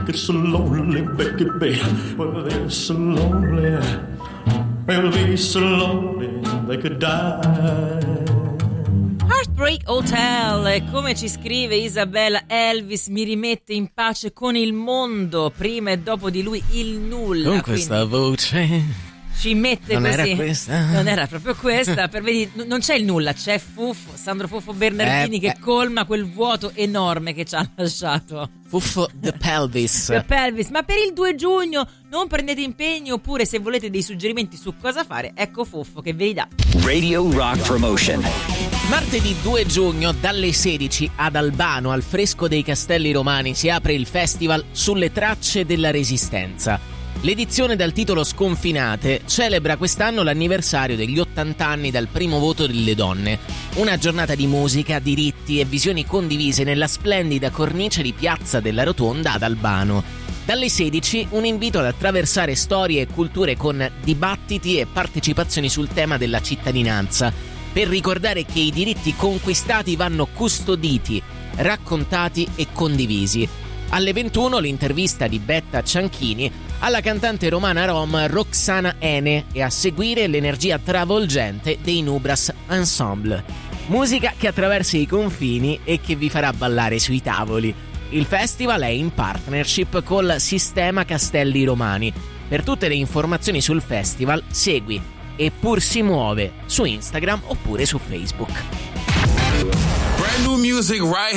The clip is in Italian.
get so lonely, baby. Well, they're so lonely. They'll be so lonely they could die. Heartbreak Hotel, come ci scrive Isabella, Elvis mi rimette in pace con il mondo, prima e dopo di lui il nulla. Con questa voce ci mette non così. Era questa? Non era proprio questa. Per vedi, non c'è il nulla, c'è Fuffo, Sandro Fuffo Bernardini che colma quel vuoto enorme che ci ha lasciato. Fuffo The Pelvis. The Pelvis. Ma per il 2 giugno non prendete impegni, oppure se volete dei suggerimenti su cosa fare, ecco Fuffo che ve li dà. Radio Rock Promotion. Martedì 2 giugno dalle 16 ad Albano, al fresco dei Castelli Romani, si apre il festival Sulle tracce della Resistenza. L'edizione dal titolo Sconfinate celebra quest'anno l'anniversario degli 80 anni dal primo voto delle donne. Una giornata di musica, diritti e visioni condivise nella splendida cornice di Piazza della Rotonda ad Albano. Dalle 16 un invito ad attraversare storie e culture con dibattiti e partecipazioni sul tema della cittadinanza, per ricordare che i diritti conquistati vanno custoditi, raccontati e condivisi. Alle 21 l'intervista di Betta Cianchini alla cantante romana rom Roxana Ene e a seguire l'energia travolgente dei Nubras Ensemble. Musica che attraversa i confini e che vi farà ballare sui tavoli. Il festival è in partnership col Sistema Castelli Romani. Per tutte le informazioni sul festival segui Eppur si muove su Instagram oppure su Facebook. Brand new music right